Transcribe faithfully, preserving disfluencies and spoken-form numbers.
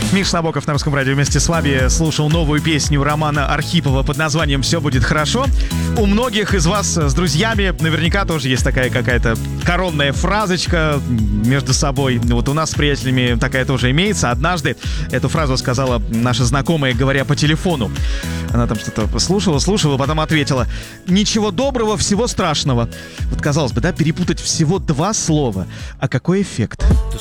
Миша Набоков на Русском радио вместе с вами слушал новую песню Романа Архипова под названием «Все будет хорошо». У многих из вас с друзьями наверняка тоже есть такая какая-то коронная фразочка между собой. Вот у нас с приятелями такая тоже имеется. Однажды эту фразу сказала наша знакомая, говоря по телефону. Она там что-то слушала, слушала, потом ответила: «Ничего доброго, всего страшного». Вот казалось бы, да, перепутать всего два слова. А какой эффект?